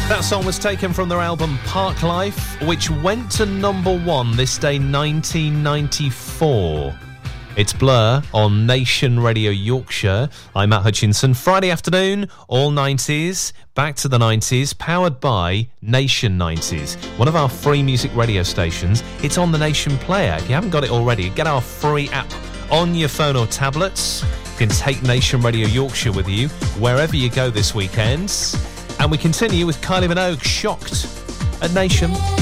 That song was taken from their album Park Life, which went to number 1 this day 1994. It's Blur on Nation Radio Yorkshire. I'm Matt Hutchinson. Friday afternoon, all 90s, back to the 90s, powered by Nation 90s, one of our free music radio stations. It's on the Nation Player. If you haven't got it already, get our free app on your phone or tablets. You can take Nation Radio Yorkshire with you wherever you go this weekend. And we continue with Kylie Minogue, Shocked at Nation.